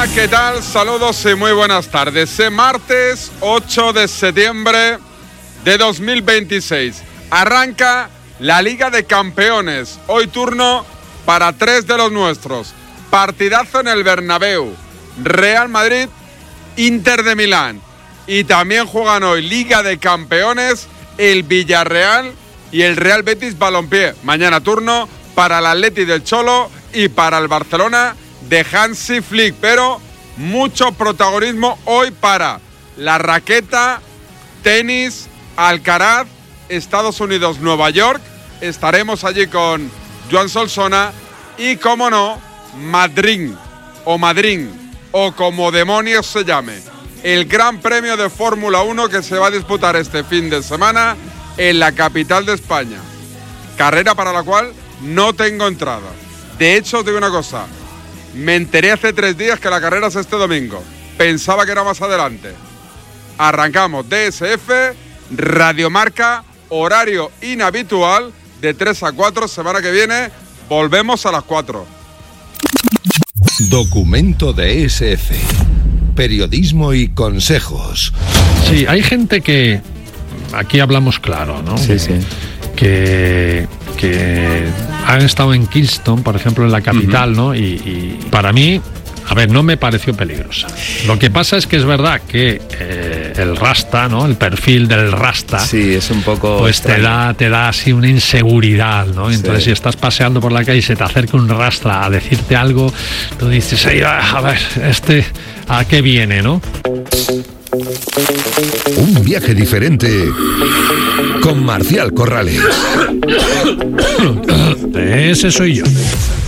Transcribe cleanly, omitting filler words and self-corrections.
Hola, ¿qué tal? Saludos y muy buenas tardes. Martes 8 de septiembre de 2026. Arranca la Liga de Campeones. Hoy turno para 3 de los nuestros. Partidazo en el Bernabéu. Real Madrid, Inter de Milán. Y también juegan hoy Liga de Campeones el Villarreal y el Real Betis Balompié. Mañana turno para el Atleti del Cholo y para el Barcelona de Hansi Flick. Pero mucho protagonismo hoy para la raqueta, tenis, Alcaraz, Estados Unidos, Nueva York. Estaremos allí con Joan Solsona y, como no, Madrid o como demonios se llame, el Gran Premio de Fórmula 1 que se va a disputar este fin de semana en la capital de España. Carrera para la cual no tengo entrada. De hecho, os digo una cosa, me enteré hace 3 días que la carrera es este domingo. Pensaba que era más adelante. Arrancamos DSF, Radiomarca, horario inhabitual, de 3 a 4, semana que viene, volvemos a las 4. Documento de SF. Periodismo y consejos. Sí, hay gente que... Aquí hablamos claro, ¿no? Sí. Que han estado en Kingston, por ejemplo, en la capital, ¿no? Y para mí, a ver, no me pareció peligrosa. Lo que pasa es que es verdad que el rasta, ¿no? El perfil del rasta, sí, es un poco pues te da así una inseguridad, ¿no? Entonces, si estás paseando por la calle y se te acerca un rasta a decirte algo, tú dices, a ver, ¿a qué viene, no? Un viaje diferente con Marcial Corrales. Ese soy yo.